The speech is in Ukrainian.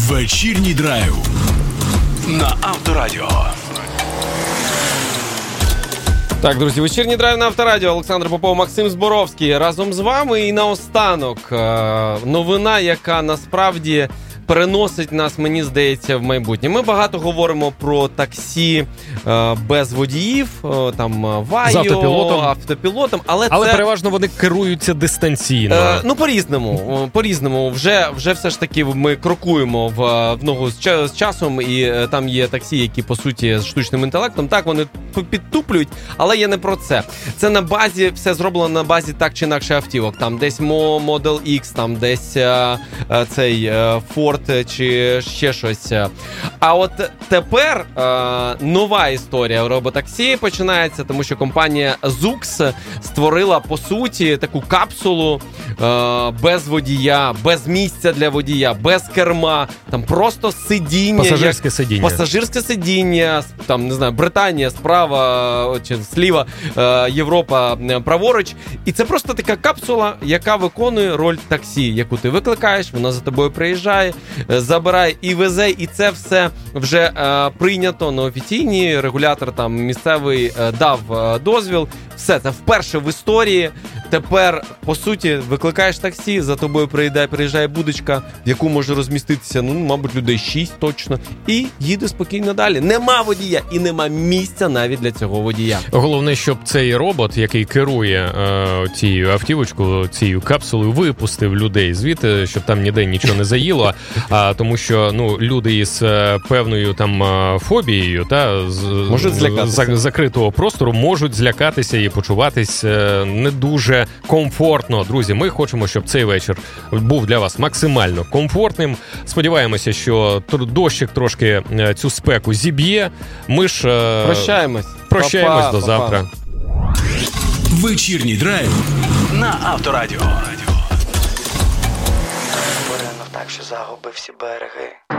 Вечірній драйв на Авторадіо. Так, друзі, вечірній драйв на Авторадіо. Олександр Попов, Максим Зборовський разом з вами. І наостанок новина, яка насправді переносить нас, мені здається, в майбутнє. Ми багато говоримо про таксі без водіїв, там Вайо, автопілотом, але це... переважно вони керуються дистанційно. По-різному. Вже все ж таки ми крокуємо в ногу з часом, і там є таксі, які, по суті, з штучним інтелектом. Так, вони підтуплюють, але я не про це. Це на базі, все зроблено на базі так чи інакше автівок. Там десь Model X, там десь цей Ford чи ще щось. А от тепер нова історія роботаксі починається, тому що компанія Zoox створила, по суті, таку капсулу без водія, без місця для водія, без керма, там просто сидіння. Пасажирське сидіння, там, не знаю, Британія справа чи зліва, Європа праворуч. І це просто така капсула, яка виконує роль таксі, яку ти викликаєш, вона за тобою приїжджає, забирає і везе, і це все вже прийнято на офіційній. Регулятор там місцевий дав дозвіл. Все, це вперше в історії. Тепер, по суті, викликаєш таксі, за тобою приїжджає будочка, в яку може розміститися, мабуть, людей 6 точно, і їде спокійно далі. Нема водія і нема місця навіть для цього водія. Головне, щоб цей робот, який керує цією автівочкою, цією капсулою, випустив людей звідти, щоб там ніде нічого не заїло, тому що люди із певною там фобією, можуть злякатися. Закритого простору, можуть злякатися і почуватись не дуже комфортно. Друзі, ми хочемо, щоб цей вечір був для вас максимально комфортним. Сподіваємося, що дощик трошки цю спеку зіб'є. Ми ж прощаємось до завтра. Вечірній драйв на Авторадіо. Так, що загубив всі береги.